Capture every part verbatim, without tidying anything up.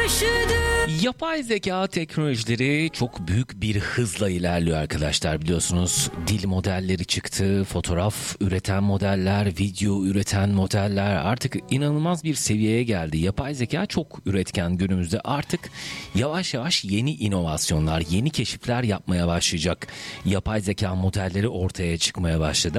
taşıdım. Yapay zeka teknolojileri çok büyük bir hızla ilerliyor arkadaşlar, biliyorsunuz. Dil modelleri çıktı, fotoğraf üreten modeller, video üreten modeller artık inanılmaz bir seviyeye geldi. Yapay zeka çok üretken günümüzde, artık yavaş yavaş yeni inovasyonlar, yeni keşifler yapmaya başlayacak. Yapay zeka modelleri ortaya çıkmaya başladı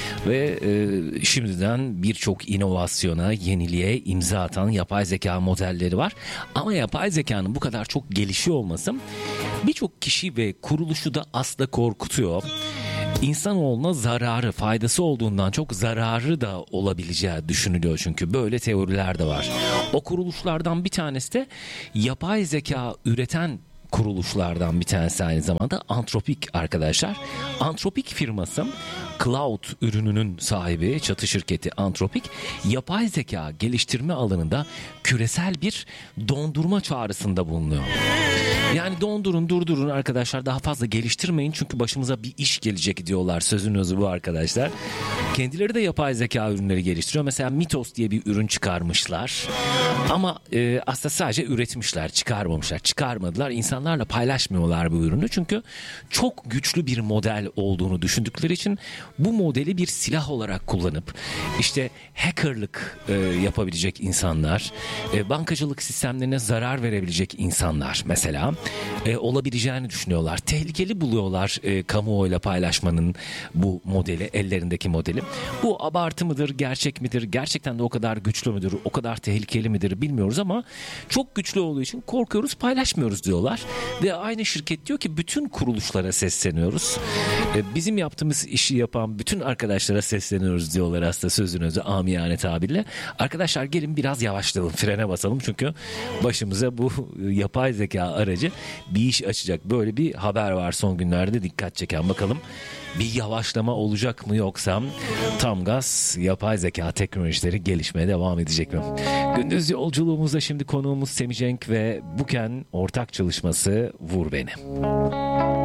ve e, şimdiden birçok inovasyona, yeniliğe imza atan yapay zeka modelleri var. Ama yapay zekanın bu kadar çok gelişiyor olması birçok kişi ve kuruluşu da aslında korkutuyor. İnsanoğluna zararı, faydası olduğundan çok zararı da olabileceği düşünülüyor, çünkü böyle teoriler de var. O kuruluşlardan bir tanesi de yapay zeka üreten kuruluşlardan bir tanesi aynı zamanda Anthropic arkadaşlar. Anthropic firması Cloud ürününün sahibi, çatı şirketi Anthropic, yapay zeka geliştirme alanında küresel bir dondurma çağrısında bulunuyor. Yani dondurun, durdurun arkadaşlar, daha fazla geliştirmeyin çünkü başımıza bir iş gelecek diyorlar. Sözün özü bu arkadaşlar. Kendileri de yapay zeka ürünleri geliştiriyor. Mesela Mythos diye bir ürün çıkarmışlar. Ama e, aslında sadece üretmişler, çıkarmamışlar. Çıkarmadılar. İnsanlarla paylaşmıyorlar bu ürünü. Çünkü çok güçlü bir model olduğunu düşündükleri için bu modeli bir silah olarak kullanıp işte hackerlık e, yapabilecek insanlar, e, bankacılık sistemlerine zarar verebilecek insanlar mesela e, olabileceğini düşünüyorlar. Tehlikeli buluyorlar e, kamuoyuyla paylaşmanın bu modeli, ellerindeki modeli. Bu abartı mıdır, gerçek midir? Gerçekten de o kadar güçlü müdür? O kadar tehlikeli midir bilmiyoruz ama çok güçlü olduğu için korkuyoruz, paylaşmıyoruz diyorlar. Ve aynı şirket diyor ki bütün kuruluşlara sesleniyoruz. E, bizim yaptığımız işi yapan bütün arkadaşlara sesleniyoruz diyorlar aslında, sözün özü, amiyane tabirle. Arkadaşlar gelin biraz yavaşlayalım, frene basalım çünkü başımıza bu yapay zeka aracı bir iş açacak. Böyle bir haber var son günlerde, dikkat çeken. Bakalım bir yavaşlama olacak mı, yoksa tam gaz yapay zeka teknolojileri gelişmeye devam edecek mi? Gündüz yolculuğumuzda şimdi konuğumuz Semih Cenk ve Buken ortak çalışması Vur Beni.